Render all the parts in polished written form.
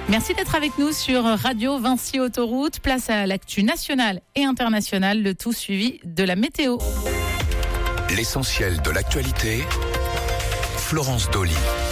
Merci d'être avec nous sur Radio Vinci Autoroute. Place à l'actu nationale et internationale, le tout suivi de la météo. L'essentiel de l'actualité, Florence Dolly.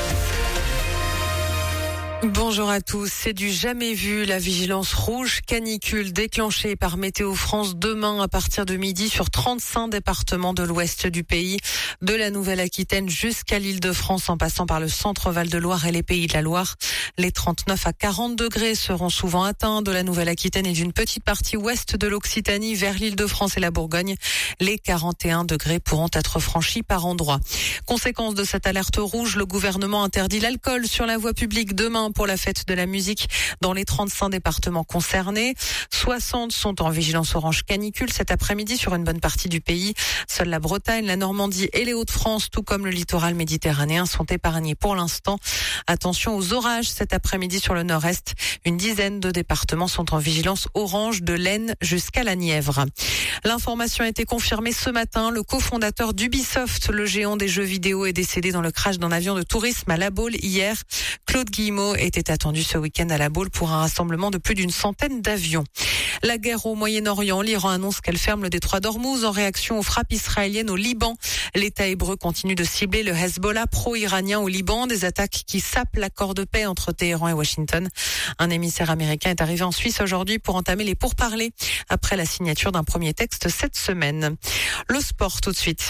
Bonjour à tous, c'est du jamais vu, la vigilance rouge canicule déclenchée par Météo France demain à partir de midi sur 35 départements de l'ouest du pays, de la Nouvelle-Aquitaine jusqu'à l'Île-de-France en passant par le centre Val-de-Loire et les Pays de la Loire. Les 39 à 40 degrés seront souvent atteints de la Nouvelle-Aquitaine et d'une petite partie ouest de l'Occitanie vers l'Île-de-France et la Bourgogne. Les 41 degrés pourront être franchis par endroits. Conséquence de cette alerte rouge, le gouvernement interdit l'alcool sur la voie publique demain pour la fête de la musique dans les 35 départements concernés. 60 sont en vigilance orange canicule cet après-midi sur une bonne partie du pays. Seule la Bretagne, la Normandie et les Hauts-de-France, tout comme le littoral méditerranéen, sont épargnés pour l'instant. Attention aux orages cet après-midi sur le nord-est. Une dizaine de départements sont en vigilance orange de l'Aisne jusqu'à la Nièvre. L'information a été confirmée ce matin. Le cofondateur d'Ubisoft, le géant des jeux vidéo, est décédé dans le crash d'un avion de tourisme à La Baule hier. Claude Guillemot était attendu ce week-end à La Baule pour un rassemblement de plus d'une centaine d'avions. La guerre au Moyen-Orient, l'Iran annonce qu'elle ferme le détroit d'Ormuz en réaction aux frappes israéliennes au Liban. L'État hébreu continue de cibler le Hezbollah pro-iranien au Liban, des attaques qui sapent l'accord de paix entre Téhéran et Washington. Un émissaire américain est arrivé en Suisse aujourd'hui pour entamer les pourparlers après la signature d'un premier texte cette semaine. Le sport tout de suite.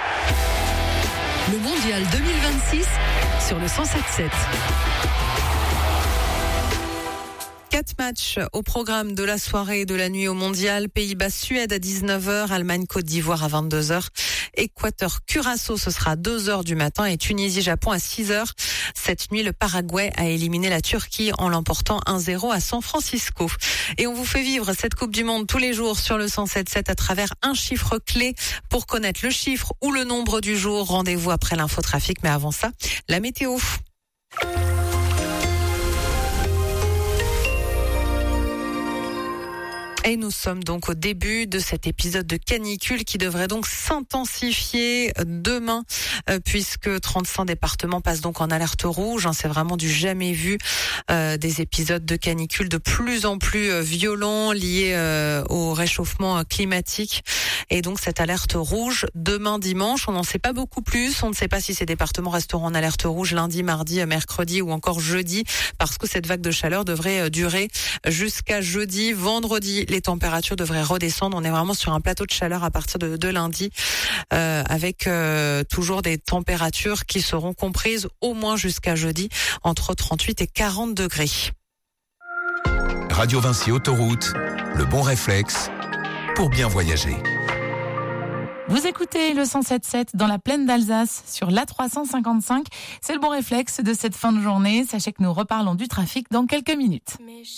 Le mondial 2026 sur le 107.7. 4 matchs au programme de la soirée et de la nuit au mondial. Pays-Bas-Suède à 19h, Allemagne-Côte d'Ivoire à 22h, Équateur-Curaçao ce sera à 2h du matin et Tunisie-Japon à 6h. Cette nuit, le Paraguay a éliminé la Turquie en l'emportant 1-0 à San Francisco. Et on vous fait vivre cette Coupe du Monde tous les jours sur le 107.7 à travers un chiffre clé. Pour connaître le chiffre ou le nombre du jour, rendez-vous après l'infotrafic. Mais avant ça, la météo. Et nous sommes donc au début de cet épisode de canicule qui devrait donc s'intensifier demain puisque 35 départements passent donc en alerte rouge. C'est vraiment du jamais vu, des épisodes de canicule de plus en plus violents liés au réchauffement climatique. Et donc cette alerte rouge demain dimanche, on n'en sait pas beaucoup plus. On ne sait pas si ces départements resteront en alerte rouge lundi, mardi, mercredi ou encore jeudi parce que cette vague de chaleur devrait durer jusqu'à jeudi, vendredi. Les températures devraient redescendre. On est vraiment sur un plateau de chaleur à partir de lundi, avec toujours des températures qui seront comprises au moins jusqu'à jeudi entre 38 et 40 degrés. Radio Vinci Autoroute, le bon réflexe pour bien voyager. Vous écoutez le 107.7 dans la plaine d'Alsace sur l'A355. C'est le bon réflexe de cette fin de journée. Sachez que nous reparlons du trafic dans quelques minutes.